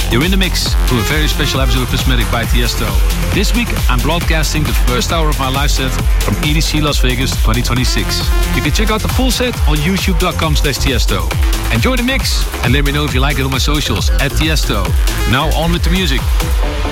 You're in the mix to a very special episode of Prismatic by Tiesto. This week, I'm broadcasting the first hour of my live set from EDC Las Vegas 2026. You can check out the full set on youtube.com/Tiesto. Enjoy the mix and let me know if you like it on my socials @Tiesto. Now on with the music.